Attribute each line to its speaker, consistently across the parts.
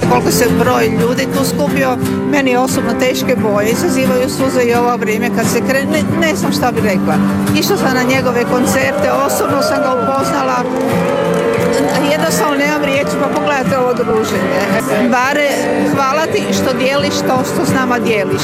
Speaker 1: koliko se broj ljudi tu skupio. Meni osobno teške boje, izazivaju suze i ovo vrijeme kad se krene, ne znam šta bi rekla. Išla sam na njegove koncerte, osobno sam ga upoznala. Jednostavno nemam riječi, pa pogledajte ovo druženje. Bare, hvala ti što dijeliš to što s nama dijeliš.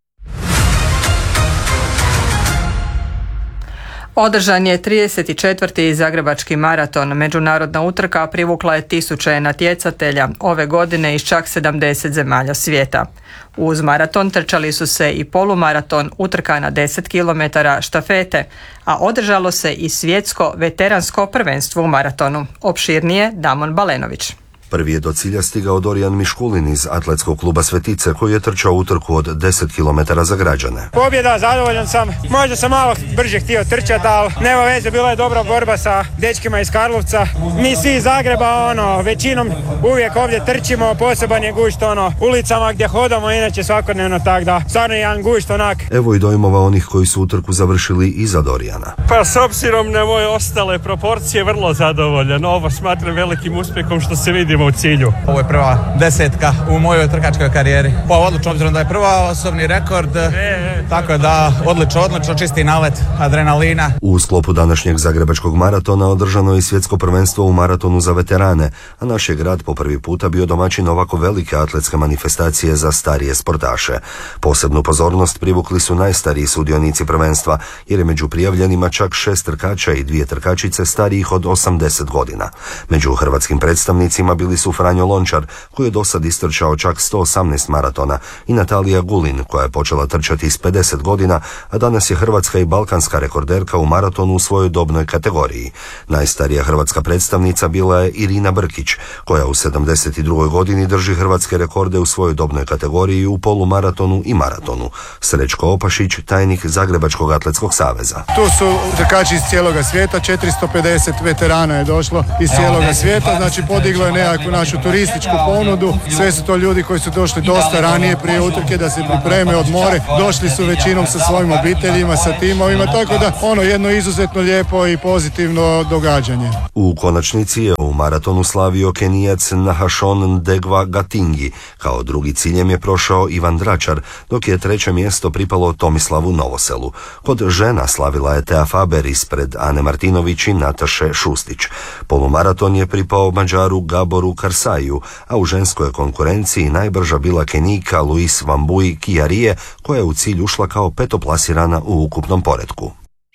Speaker 2: Održan je 34. Zagrebački maraton. Međunarodna utrka privukla je tisuće natjecatelja, ove godine iz čak 70 zemalja svijeta. Uz maraton trčali su se i polumaraton, utrka na 10 km, štafete, a održalo se i svjetsko veteransko prvenstvo u maratonu. Opširnije Damon Balenović.
Speaker 3: Prvi je do cilja stigao Dorijan Miškulin iz atletskog kluba Svetice, koji je trčao utrku od 10 km za građane.
Speaker 4: Pobjeda, zadovoljan sam. Možda sam malo brže htio trčati, ali nema veze, bila je dobra borba sa dečkima iz Karlovca. Mi svi iz Zagreba, većinom uvijek ovdje trčimo, poseban je gušt, ulicama gdje hodamo, inače svakodnevno, tak da, stvarno je jedan gušt, onak.
Speaker 3: Evo i dojmova onih koji su utrku završili iza Dorijana.
Speaker 5: Pa s obzirom na moje ostale proporcije, vrlo zadovoljan. Ovo smatram velikim uspjehom što se vidimo u cilju.
Speaker 6: Ovo je prva desetka u mojoj trkačkoj karijeri. Pa odlično, obzirom da je prva osobni rekord, tako da odlično, čisti nalet adrenalina.
Speaker 3: U sklopu današnjeg Zagrebačkog maratona održano je svjetsko prvenstvo u maratonu za veterane, a naš je grad po prvi puta bio domaćin ovako velike atletske manifestacije za starije sportaše. Posebnu pozornost privukli su najstariji sudionici prvenstva, jer je među prijavljenima čak 6 trkača i 2 trkačice starijih od 80 godina. Među hrvatskim predstavnicima bili su Franjo Lončar, koji je dosad istrčao čak 118 maratona, i Natalija Gulin, koja je počela trčati s 50 godina, a danas je hrvatska i balkanska rekorderka u maratonu u svojoj dobnoj kategoriji. Najstarija hrvatska predstavnica bila je Irina Brkić, koja u 72. godini drži hrvatske rekorde u svojoj dobnoj kategoriji u polumaratonu i maratonu. Srećko Opašić, tajnik Zagrebačkog atletskog saveza.
Speaker 7: Tu su trkači iz cijeloga svijeta, 450 veterana je došlo iz cijeloga svijeta, znači podiglo je nekakvu našu turističku ponudu. Sve su to ljudi koji su došli dosta ranije prije utrke da se pripreme, odmore. Došli su većinom sa svojim obiteljima, sa timovima, tako da jedno izuzetno lijepo i pozitivno događanje.
Speaker 3: U konačnici je u maratonu slavio Kenijac Nahashon Degwa Gatingi. Kao drugi ciljem je prošao Ivan Dračar, dok je treće mjesto pripalo Tomislavu Novoselu. Kod žena slavila je Tea Faber ispred Ane Martinović i Nataše Šustić. Polumaraton je pripao Mađaru Gaboru Karsaju, a u ženskoj konkurenciji najbrža bila Kenijka Luis Wambui Kiarije, koja je u cilj ušla kao petoplasirana u ukupnom poretku.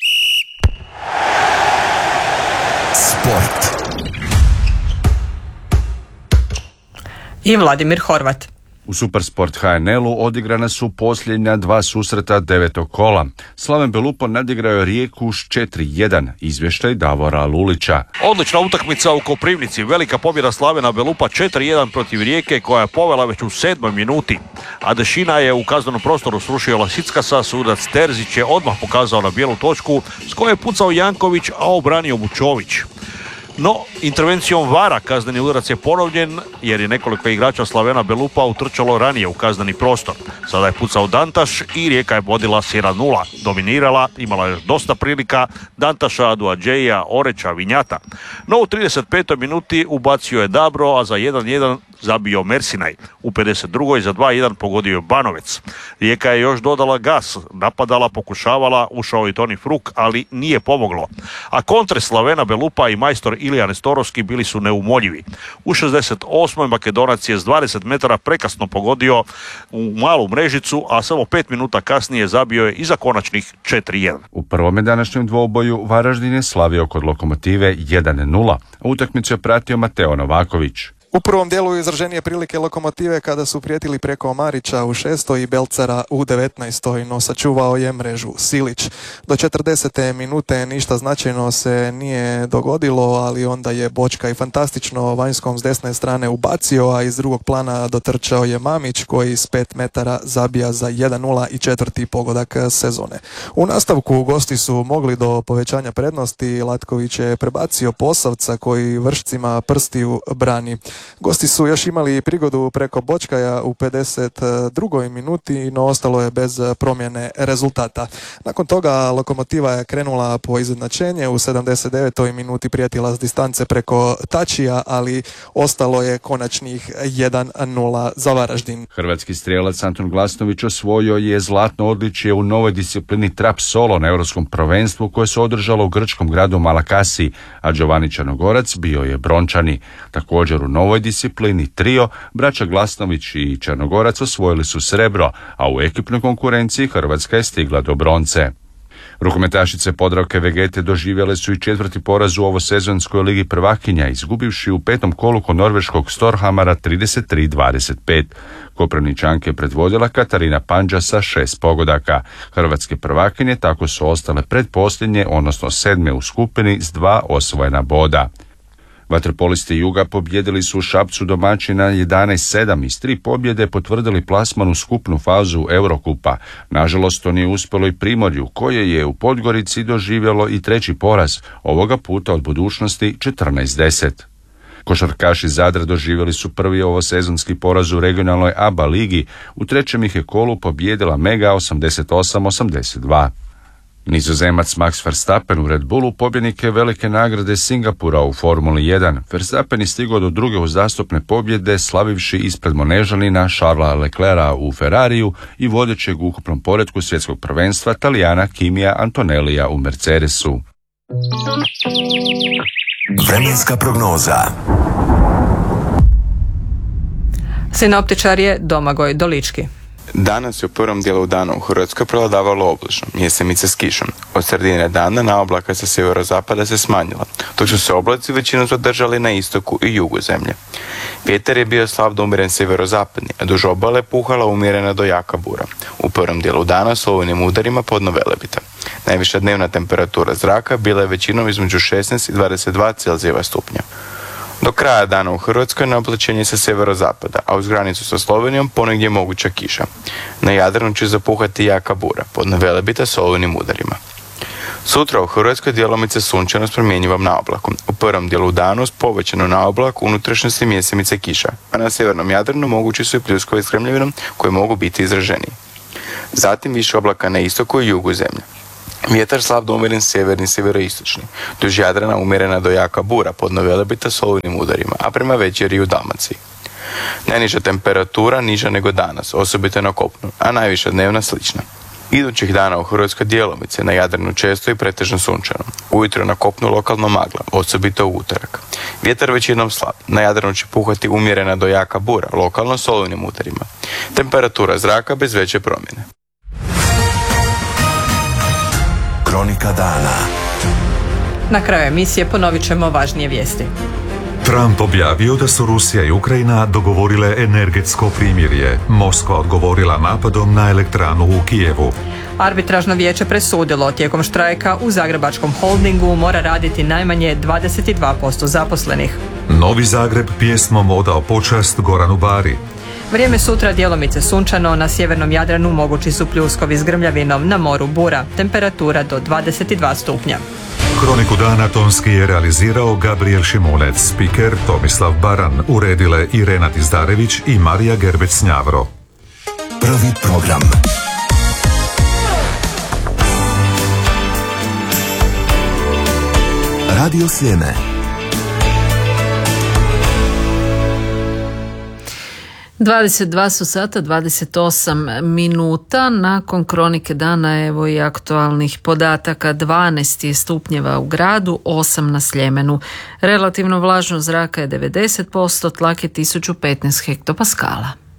Speaker 8: Sport.
Speaker 2: I Vladimir Horvat.
Speaker 9: U Supersport HNL-u odigrana su posljednja 2 susreta 9. kola. Slaven Belupo nadigrao je Rijeku s 4-1, izvještaj Davora Lulića.
Speaker 10: Odlična utakmica u Koprivnici, velika pobjeda Slavena Belupa 4-1 protiv Rijeke, koja je povela već u 7. minuti. Adešina je u kaznenom prostoru srušio Lasickasa, sudac Terzić je odmah pokazao na bijelu točku s koje je pucao Janković, a obranio Vučović. No, intervencijom VAR-a kazneni udarac je ponovljen jer je nekoliko igrača Slavena Belupa utrčalo ranije u kazneni prostor. Sada je pucao Dantaš i Rijeka je vodila s 1-0. Dominirala, imala je dosta prilika Dantaša, Aduadžeja, Oreća, Vinjata. No u 35. minuti ubacio je Dabro, a za 1-1 zabio Mersinaj. U 52. za 2-1 pogodio je Banovec. Rijeka je još dodala gas, napadala, pokušavala, ušao i Toni Fruk, ali nije pomoglo. A kontre Slavena Belupa i majstor Ilija Nestorovski bili su neumoljivi. U 68. Makedonac je s 20 metara prekasno pogodio u malu mrežicu, a samo 5 minuta kasnije zabio je iza konačnih 4-1.
Speaker 9: U prvome današnjem dvoboju Varaždin je slavio kod Lokomotive 1-0, a utakmicu je pratio Mateo Novaković.
Speaker 11: U prvom dijelu izraženije prilike Lokomotive kada su prijetili preko Marića u 6. i Belcara u 19. no sačuvao je mrežu Silić. Do 40. minute ništa značajno se nije dogodilo, ali onda je Bočka i fantastično vanjskom s desne strane ubacio, a iz drugog plana dotrčao je Mamić koji s 5 metara zabija za 1-0 i 4. pogodak sezone. U nastavku gosti su mogli do povećanja prednosti, Latković je prebacio Posavca koji vršcima prstiju brani. Gosti su još imali prigodu preko Bočkaja u 52. minuti, no ostalo je bez promjene rezultata. Nakon toga Lokomotiva je krenula po izjednačenje, u 79. minuti prijetila s distance preko Tačija, ali ostalo je konačnih 1-0 za Varaždin.
Speaker 9: Hrvatski strijelac Anton Glasnović osvojio je zlatno odličje u novoj disciplini trap solo na europskom prvenstvu koje se održalo u grčkom gradu Malakasi, a Giovanni Črnogorac bio je brončani. Također u novoj disciplini trio, braća Glasnović i Črnogorac osvojili su srebro, a u ekipnoj konkurenciji Hrvatska je stigla do bronce. Rukometašice Podravke Vegete doživjele su i četvrti poraz u ovosezonskoj ligi prvakinja, izgubivši u petom kolu kod norveškog Storhamara 33-25. Koprivničanke predvodila Katarina Pandža sa 6 pogodaka. Hrvatske prvakinje tako su ostale predposljednje, odnosno sedme u skupini s 2 osvojena boda. Vaterpolisti Juga pobjedili su u Šapcu domaćina 11-7 i s 3 pobjede potvrdili plasman u skupnu fazu Eurokupa. Nažalost, to nije uspjelo i Primorju, koje je u Podgorici doživjelo i treći poraz, ovoga puta od Budućnosti 14-10. Košarkaši Zadra doživjeli su prvi ovosezonski poraz u regionalnoj ABA ligi, u trećem ih je kolu pobjedila Mega 88-82. Nizozemac Max Verstappen u Red Bullu pobjednik je velike nagrade Singapura u Formuli 1. Verstappen je stigao do druge uzastopne pobjede, slavivši ispred Monežanina Charlesa Leclerca u Ferrariju i vodećeg u ukupnom poretku svjetskog prvenstva Talijana Kimija Antonellija u Mercedesu.
Speaker 8: Vremenska prognoza.
Speaker 2: Sinoptičar je Domagoj Dolički.
Speaker 12: Danas je u prvom dijelu dana u Hrvatskoj prevladavalo oblačno, mjesemice s kišom. Od sredine dana na oblaka sa sjeverozapada se smanjila, dok su se oblaci većinom zadržali na istoku i jugu zemlje. Vjetar je bio slab do umjeren sjeverozapadni, a duž obale puhala umjerena do jaka bura. U prvom dijelu dana s olujnim udarima podno Velebita. Najviša dnevna temperatura zraka bila je većinom između 16 i 22 Celzijeva stupnja. Do kraja dana u Hrvatskoj na oblačenje sa sjeverozapada, a uz granicu sa Slovenijom ponegdje je moguća kiša. Na Jadranu će zapuhati jaka bura, podno Velebita s olujnim udarima. Sutra u Hrvatskoj djelomice sunčano s promjenjivom naoblakom. U prvom dijelu dana uz povećanu naoblak unutrašnjosti mjesemice kiša, a na sjevernom Jadranu mogući su i pljuskovi s grmljavinom koji mogu biti izraženiji. Zatim više oblaka na istoku i jugu zemlje. Vjetar slab do umjeren sjeverni sjeveroistočni. Duž Jadrana umjerena do jaka bura podno Velebita s olujnim udarima, a prema večeri u Dalmaciji. Najniža temperatura niža nego danas, osobito na kopnu, a najviša dnevna slična. Idućih dana u Hrvatskoj djelomice, na Jadranu često i pretežno sunčano. Ujutro na kopnu lokalno magla, osobito u utorak. Vjetar većinom slab, na Jadranu će puhati umjerena do jaka bura, lokalno s olujnim udarima. Temperatura zraka bez veće promjene.
Speaker 8: Kronika dana.
Speaker 2: Na kraju emisije ponovit ćemo važnije vijesti.
Speaker 13: Trump objavio da su Rusija i Ukrajina dogovorile energetsko primirje. Moskva odgovorila napadom na elektranu u Kijevu.
Speaker 2: Arbitražno vijeće presudilo tijekom štrajka u Zagrebačkom holdingu mora raditi najmanje 22% zaposlenih.
Speaker 13: Novi Zagreb pjesmom odao počast Goranu Bari.
Speaker 2: Vrijeme sutra djelomice sunčano, na sjevernom Jadranu mogući su pljuskovi s grmljavinom, na moru bura, temperatura do 22 stupnja.
Speaker 13: Kroniku dana tonski je realizirao Gabriel Šimunec, spiker Tomislav Baran, uredile Irena Tizdarević i Marija Gerbec-Njavro.
Speaker 8: Prvi program. Radio Sljeme.
Speaker 14: Dvadeset su sata, 28 minuta. Nakon kronike dana evo i aktualnih podataka. 12 je stupnjeva u gradu, 8 na Sljemenu. Relativno vlažnost zraka je 90%, tlak je 1015 hektopaskala.